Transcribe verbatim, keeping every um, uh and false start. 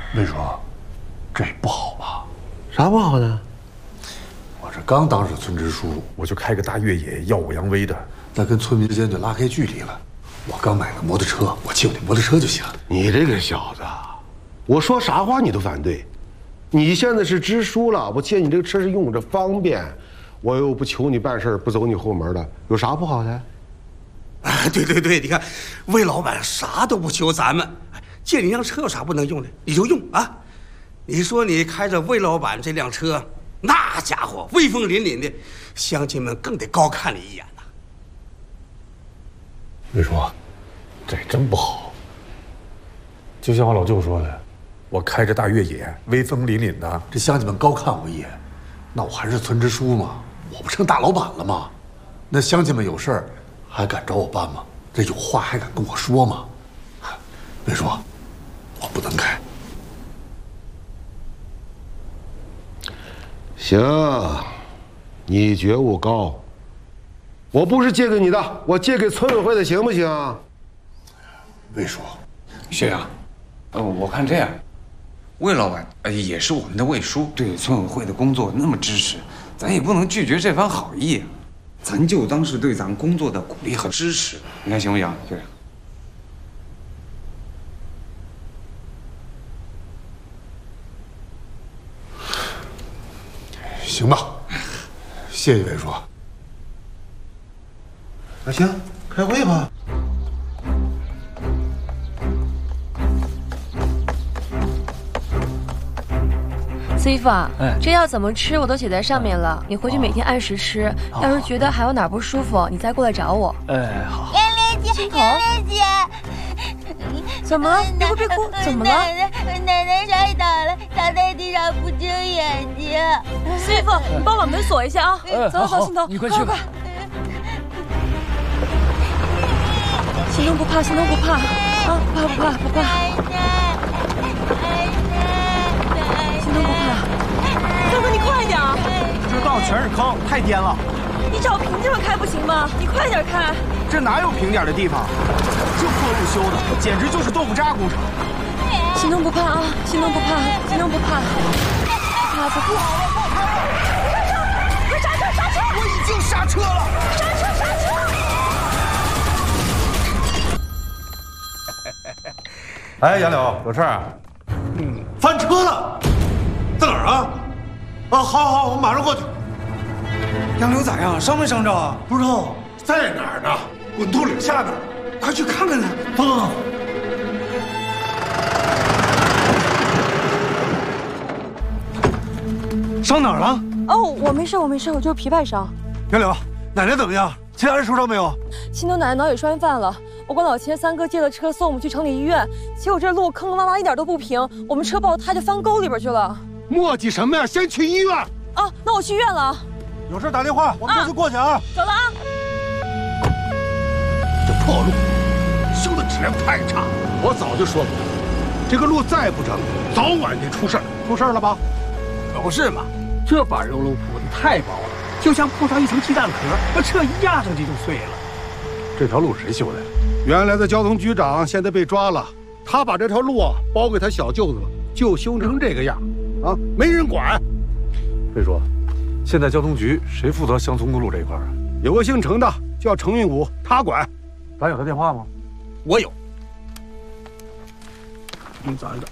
魏叔，这不好吧？ 啥不好呢？ 我这刚当上村支书， 我就开个大越野，耀武扬威的， 那跟村民之间就拉开距离了。我刚买了摩托车，我骑我那摩托车就行。 你这个小子，我说啥话你都反对。你现在是支书了，我借你这个车是用着方便，我又不求你办事，不走你后门的，有啥不好的？ 哎，对对对，你看，魏老板啥都不求咱们，借你辆车有啥不能用的，你就用啊！你说你开着魏老板这辆车，那家伙威风凛凛的，乡亲们更得高看你一眼呐。 魏叔，这真不好。 就像我老舅说的，我开着大越野，威风凛凛的， 这乡亲们高看我一眼，那我还是村支书吗？我不成大老板了吗？那乡亲们有事儿还敢找我办吗？这有话还敢跟我说吗？魏叔，我不能开。 行，你觉悟高。我不是借给你的，我借给村委会的，行不行？ 魏叔， 学长，呃，我看这样，魏老板呃也是我们的魏书，对村委会的工作那么支持，咱也不能拒绝这番好意啊。咱就当是对咱工作的鼓励和支持，你看行不行，学长？ 行吧，谢谢魏叔。 那行，开会吧。 C 夫啊，这药怎么吃我都写在上面了，你回去每天按时吃。要是觉得还有哪不舒服，你再过来找我。 哎，好。 妍莲姐，妍莲姐， 怎么了？别哭别哭，怎么了？ 奶奶奶奶摔倒了，倒在地上不睁眼睛。 C 夫，你帮我把门锁一下啊！走走，心头， 你快去吧。 心动不怕，心动不怕啊！不怕不怕不怕。心动不怕。大哥，你快点！ 这道全是坑，太颠了。 你找平地方开不行吗？你快点开！ 这哪有平点的地方？这破路修的，简直就是豆腐渣工程。 心动不怕啊！心动不怕，心动不怕。怕不怕？快刹车！刹车！ 我已经刹车了。 刹车！刹车！ 哎，杨柳，有事啊？ 嗯，翻车了，在哪儿啊？啊，好，好，好，我马上过去。 杨柳咋样？伤没伤着啊？ 不知道在哪儿呢？滚土岭下边， 快去看看呢！ 走走走。 伤哪儿了？ 哦，我没事，我没事，我就是皮外伤。 杨柳，奶奶怎么样？其他人受伤没有？ 青头奶奶脑血栓犯了，我跟老钱三哥借了车送我们去城里医院，结果这路坑坑洼洼一点都不平，我们车爆胎就翻沟里边去了。 磨叽什么呀？先去医院。 啊，那我去医院了。 有事打电话，我们这就过去啊。 走了啊。 这破路修的质量太差，我早就说过，这个路再不整，早晚得出事儿。 出事了吧？ 不是嘛，这板油路铺的太薄了，就像铺上一层鸡蛋壳，那车一压上去就碎了。 这条路谁修的？ 原来的交通局长现在被抓了，他把这条路啊包给他小舅子，就修成这个样，啊，没人管。 魏叔，现在交通局谁负责乡村公路这一块啊？ 有个姓程的叫程运武，他管。 咱有他电话吗？ 我有。 你咋的？